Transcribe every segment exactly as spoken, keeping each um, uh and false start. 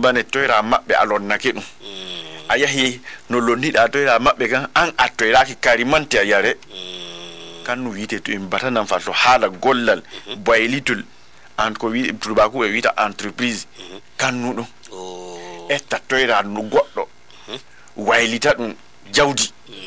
timbane toyra mabbe alonnake dum ayahi no lonnida toyra mabbe kan an attoyraki karimante ayare kan wiite to en batanan fatto hala gollal boylitul an ko wi tubaku e wita entreprise kan nudum o etta toyra no goddo waylita dum jawdi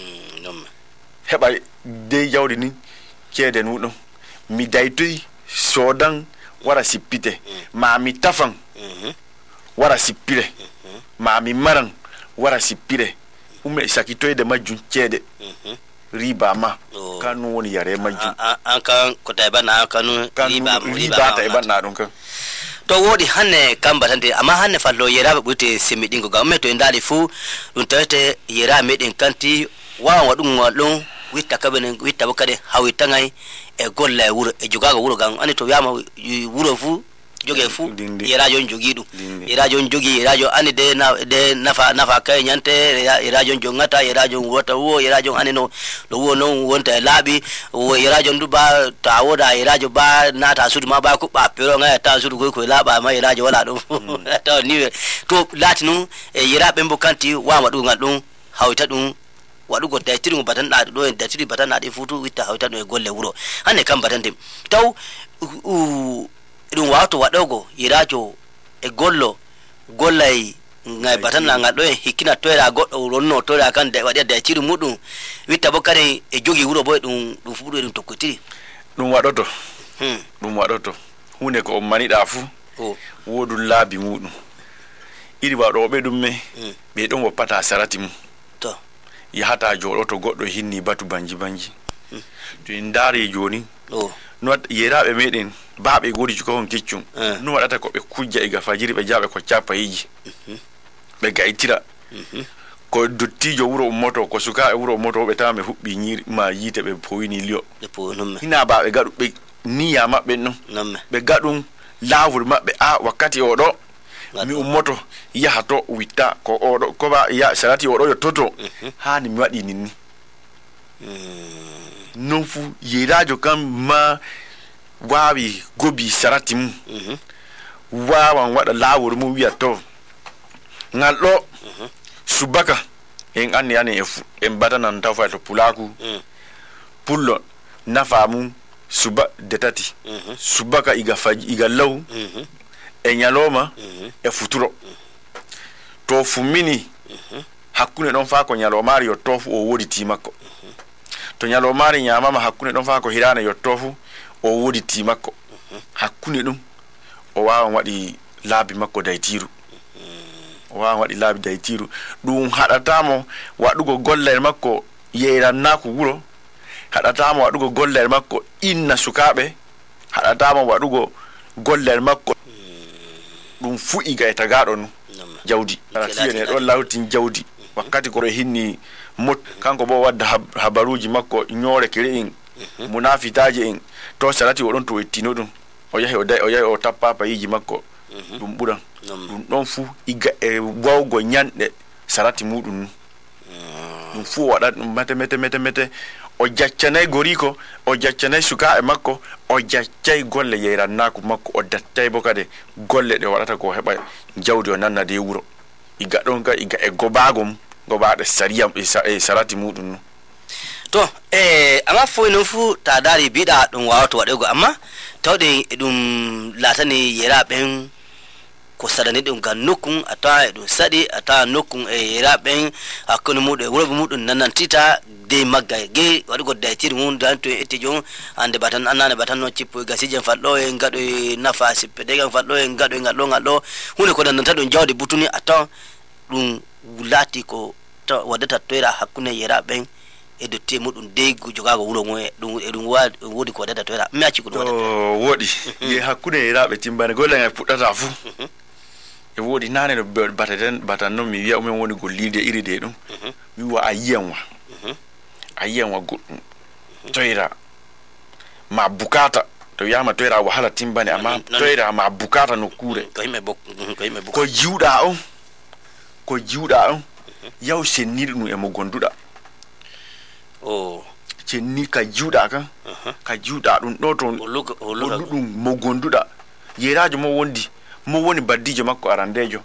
heba de jawdi ni cede nudum mi daytoy sodan wara sippite ma mi tafan wara sippire ma mi maran wara sippire umme sakitoyde majjun cede riba ma kanu woni yare majjun an kan ko tayba na kanu riba riba tayba na don kan to wodi hanne kamba tante amma hanne fallo yerabe bute semidingo ga meto ndali fu dun tawete yera meden kanti wa wadun wadon witta kabene witta bakade hawitangai e golla wuro e jogaga wuro gan ani to yama wuro fu joge fu yerajo jogidu yerajo jogi yerajo ani de na de nafa nafa kay nyante yerajo jongata yerajo wota wo yerajo ani no do wo no wonta labi wo yerajo nduba tawoda yerajo ba nata sudu ma ba ku ba pero nga ta sudu ko ko laba ma yerajo wala do to ni to latinu yerabe mbokanti wa madu ngadum hawita dum wadugo daytiri batan da do daytiri batan na de futu witta hawta no golle wuro hanne kam batan dem taw dum wato wadogo yirajo e gollo gollay ngai batan na ngado hikina toyra goddo ronno toyra kan da wadi daytiri mudum witta bokare e jogi wuro boy dum dum fudu dum tokkotiri dum wadoto hmm dum wadoto hunde ko mani da fu o wodu labi mudum iri wado be dum me be don wopata sarati mu to yahata jodo to goddo hinni batu banji banji hmm. to indare joni o no yerabe meden baabe godi ko on kiccum eh. no wadata ko be kujja e gafajiri be jabe ko chapa yiji mm-hmm. be gaitira mm-hmm. ko dottijo wuro moto ko suka e wuro moto be tame hubbi nyiri ma yite be powini liyo be po nomme ina baabe gadu be niya mabbe no nomme be gadum lawul mabbe a wakati odo mi ummoto yahato witta ko odo ko ba ya sarati odo yo toto mm-hmm. hani mi wadi ninni mm. nonfu yerajo kam ma wawi gobi sarati mu mm-hmm. wawan wada lawol mu wiya to ngaldo mm-hmm. subaka en anni ani efu en batanan tafa to pulaku mm. pullo nafamu suba detati mm-hmm. subaka iga faji iga law mm-hmm. e nyaloma mm-hmm. e futuro mm-hmm. to fumini mm-hmm. hakune don fa ko nyalomari yo tofu o wodi timako mm-hmm. to nyalomari nyama ma hakune don fa ko hirana yo tofu o wodi timako mm-hmm. hakune dum o wawan wadi labi makko daytiru mm-hmm. o wawan wadi labi daytiru dum hadatamo wadugo golle makko yeeranna ko wuro hadatamo wadugo golle makko inna sukabe hadatamo wadugo golle makko dum fu'i ga tagado no jawdi aratiye ne do lawtin jawdi wakkati ko hinni mot kanko bo wadda habaruji makko nyore kirin munafitaje en to sarati o don to ettino dum o yahi o dai o yahi o tappa payiji makko dum buran dum don fu iga e wawgo nyande sarati mudum dum fu wada mete mete mete mete o jaccane goriko o jaccane suka e makko o jaccay golle yeeranna ko makko o dattay bokade golle de wadata ko heba jawdi o nanna de wuro iga don ga iga e gobagum gobaade sariyam e sarati mudum to eh ama fo no fu ta dari bida dum wato wadego amma tawde dum latani yera ben ko sadani dum gan nokun ata dum sadi ata nokun e yera ben hakunu mudo wuro mudum nanan tita de magga ge wadugo daytir mun dan to etijo ande batan anane batan no cippo gasije fallo e ngado nafa sippe de gan fallo e ngado ngado ngado hunde ko dan tadon jawde butuni ata dum wulati ko to wadata toira hakune yera ben e do te mudum de jogago wuro mo dum e dum wodi ko wadata toira mi acci ko do wadata wodi ye hakune yera be timbane golle ngai puddata fu e wodi nane do bataden batan no mi wi'a men woni gollide iri de dum mi wa ayiyanwa ayiyanwa goddum toira ma bukata to yama toira wahala timbane amma toira ma bukata no kure ko himbe bok ko himbe bok ko jiuda on ko jiuda on yaw senirnu e mo gonduda oh cenni ka jiuda kan ka jiuda dum do ton o dum mo gonduda yerajo mo wondi mo woni baddijo makko arandejo